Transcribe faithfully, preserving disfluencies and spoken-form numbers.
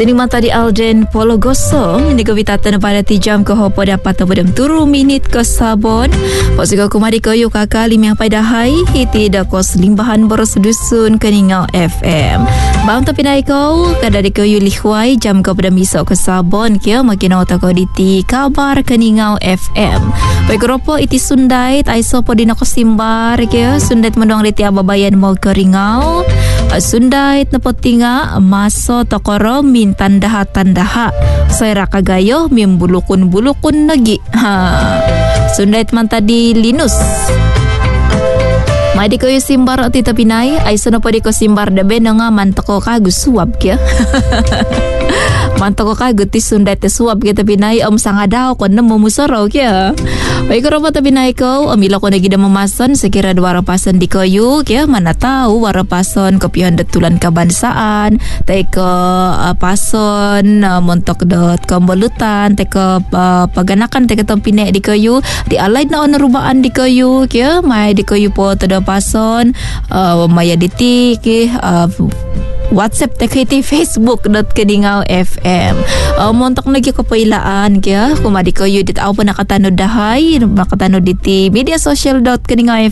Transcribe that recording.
Sini mata di Alden Polo Gosong. Ini kewitatan pada tijam ke hopo dapat tabadam turu minit ke sabon. Pasika kumari kayu kakak lima pada hai. Hiti da kos limbahan boros dusun Keningau F M. Bang tapi naik kau kada di kayu lihwai jam ke pada misok ke sabon. Kia makin otak kau diti kabar Keningau F M. Baik ropo iti sundait aiso podina ko simbar kia sundait mendoang diti ababayan mau ke Ringau. Sundait nepotinga maso tokoro min tandaha tandaha saya rakagayo min bulukun bulukun lagi ha sundait man tadi linus mai di koyo simbar oti tapinai ai sono podi ko simbar de benonga mantoko kagus suap kia mantoko kagut ti sundait te suap kia tapinai om sangadao ko nemu musoro kia baik ropa tapinai ko amila ko nagi da memason sekira dua rapason di koyo kia mana tahu warapason kopion detulan kebangsaan teko uh, pason uh, montok dot kombolutan teko uh, paganakan teko tompine di koyo di alai na on rubaan di koyo kia mai di koyo po todo pason uh, maya diti ki uh, WhatsApp tekiti Facebook dot Keningau F M. Uh, montok lagi kapailaan kya kumadi ko yudit au pa nakatano dahay nakatano diti media social dot Keningau F M.